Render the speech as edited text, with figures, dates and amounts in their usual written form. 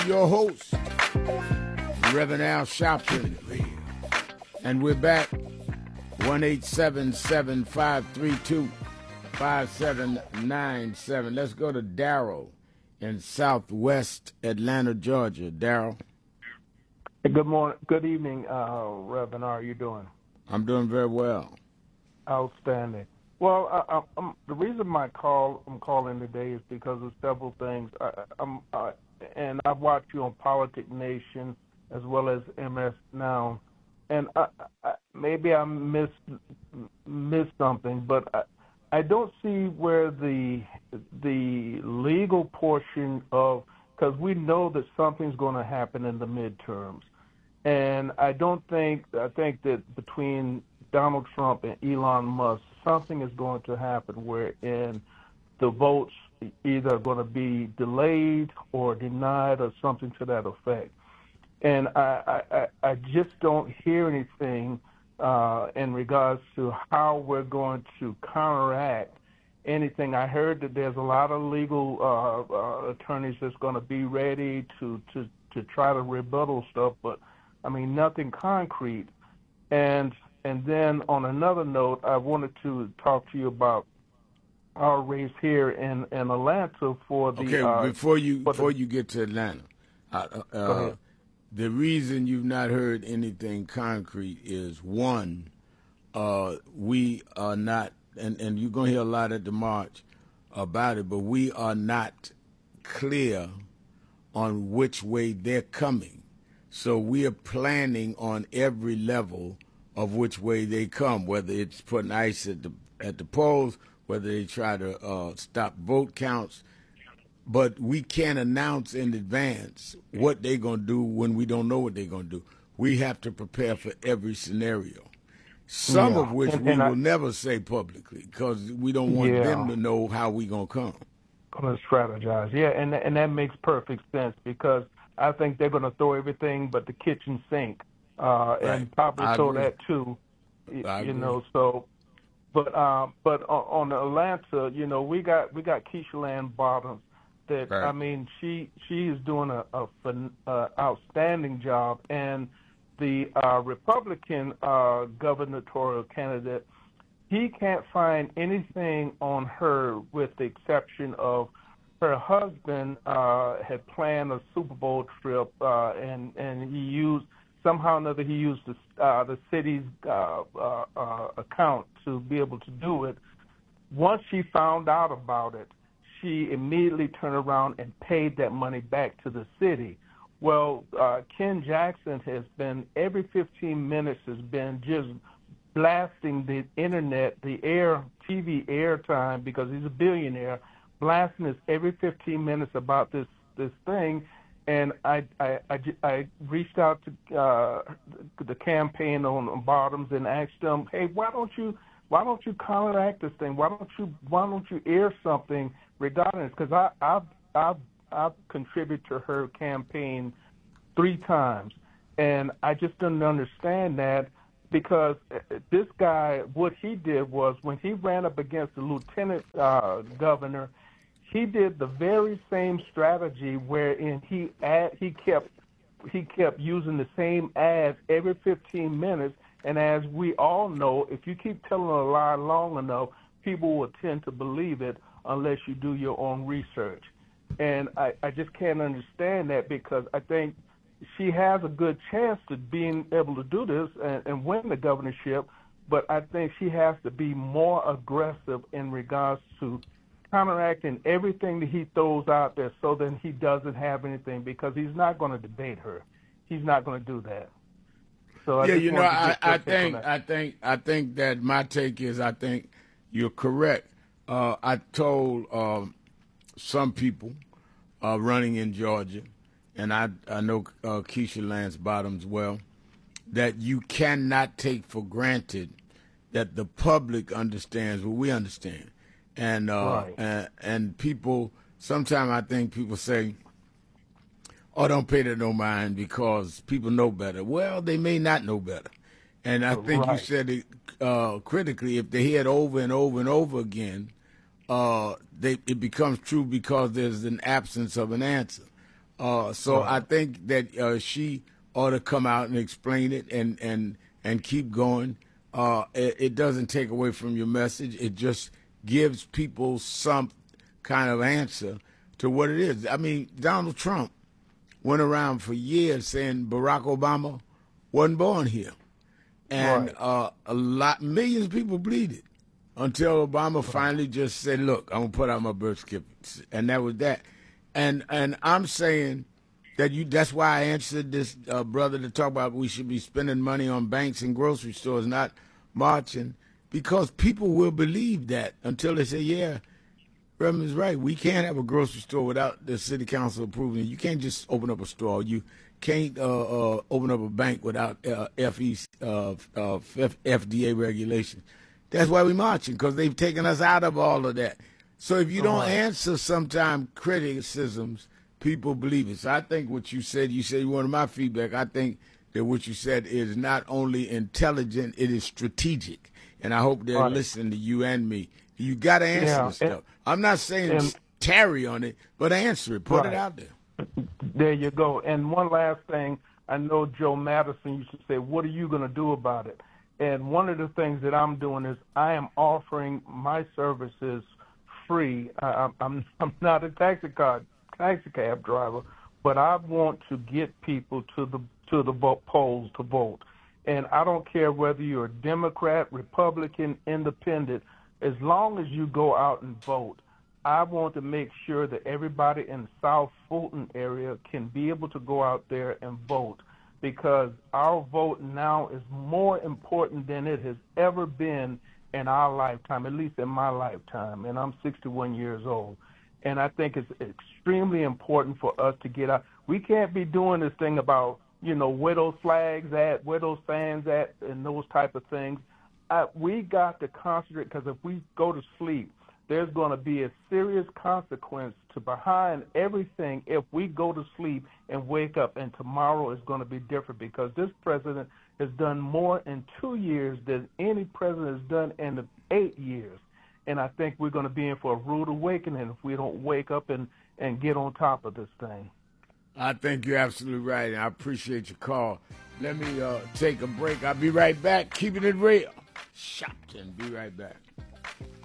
Your host, Reverend Al Sharpton, and we're back. 1-877-532-5797. Let's go to Daryl in Southwest Atlanta, Georgia. Daryl. Good morning. Good evening, Reverend. How are you doing? I'm doing very well. Outstanding. Well, the reason I'm calling today is because of several things. And I've watched you on Politic Nation as well as MS Now, and maybe I missed something, but I don't see where the legal portion of, because we know that something's going to happen in the midterms, and I think that between Donald Trump and Elon Musk, something is going to happen wherein the votes either are going to be delayed or denied or something to that effect. And I just don't hear anything in regards to how we're going to counteract anything. I heard that there's a lot of legal attorneys that's going to be ready to try to rebuttal stuff, but I mean nothing concrete. And then on another note, I wanted to talk to you about our race here in Atlanta for the. Okay, before you get to Atlanta, the reason you've not heard anything concrete is one, we are not, and you're gonna hear a lot at the march about it, but we are not clear on which way they're coming. So we are planning on every level of which way they come, whether it's putting ICE at the polls, whether they try to stop vote counts. But we can't announce in advance what they're going to do when we don't know what they're going to do. We have to prepare for every scenario, some of which we will never say publicly because we don't want them to know how we're going to come. Going to strategize, and that makes perfect sense because I think they're going to throw everything but the kitchen sink. And probably so that too, you know. So, but on Atlanta, you know, we got Keisha Lance Bottoms. That right. I mean, she is doing a outstanding job, and the Republican gubernatorial candidate, he can't find anything on her with the exception of her husband had planned a Super Bowl trip, and he used. Somehow or another, he used the city's account to be able to do it. Once she found out about it, she immediately turned around and paid that money back to the city. Well, Ken Jackson has been, every 15 minutes has been just blasting the internet, the TV airtime, because he's a billionaire, blasting us every 15 minutes about this thing. And I reached out to the campaign on Bottoms and asked them, hey, why don't you counteract this thing? Why don't you air something regarding this? Because I've contributed to her campaign 3 times, and I just didn't understand that because this guy, what he did was when he ran up against the lieutenant governor. He did the very same strategy wherein he kept using the same ads every 15 minutes. And as we all know, if you keep telling a lie long enough, people will tend to believe it unless you do your own research. And I just can't understand that because I think she has a good chance of being able to do this and win the governorship, but I think she has to be more aggressive in regards to counteracting everything that he throws out there so that he doesn't have anything because he's not going to debate her. He's not going to do that. So I think that my take is I think you're correct. I told some people running in Georgia, and I know Keisha Lance Bottoms well, that you cannot take for granted that the public understands what we understand. And right. and people, sometimes I think people say, oh, don't pay that no mind because people know better. Well, they may not know better. And I think right. You said it critically, if they hear it over and over and over again, it becomes true because there's an absence of an answer. So I think that she ought to come out and explain it and keep going. It doesn't take away from your message. It just gives people some kind of answer to what it is. I mean, Donald Trump went around for years saying Barack Obama wasn't born here. And millions of people believed it until Obama finally just said, look, I'm going to put out my birth certificate. And that was that. And I'm saying that that's why I answered this brother to talk about we should be spending money on banks and grocery stores, not marching, because people will believe that until they say, yeah, Reverend's right. We can't have a grocery store without the city council approving it. You can't just open up a store. You can't open up a bank without FDA regulations. That's why we're marching, because they've taken us out of all of that. So if you don't answer sometimes criticisms, people believe it. So I think what you said you wanted my feedback. I think that what you said is not only intelligent, it is strategic. And I hope they're listening to you and me. You got to answer the stuff. I'm not saying tarry on it, but answer it. Put it out there. There you go. And one last thing. I know Joe Madison used to say, what are you going to do about it? And one of the things that I'm doing is I am offering my services free. I'm not a taxi cab driver, but I want to get people to the polls to vote. And I don't care whether you're a Democrat, Republican, Independent, as long as you go out and vote. I want to make sure that everybody in the South Fulton area can be able to go out there and vote, because our vote now is more important than it has ever been in our lifetime, at least in my lifetime, and I'm 61 years old. And I think it's extremely important for us to get out. We can't be doing this thing about, where those flags at, where those fans at, and those type of things. We got to concentrate, because if we go to sleep, there's going to be a serious consequence to behind everything if we go to sleep and wake up, and tomorrow is going to be different, because this president has done more in 2 years than any president has done in the 8 years. And I think we're going to be in for a rude awakening if we don't wake up and get on top of this thing. I think you're absolutely right, and I appreciate your call. Let me take a break. I'll be right back. Keeping it real. Shopton. Be right back.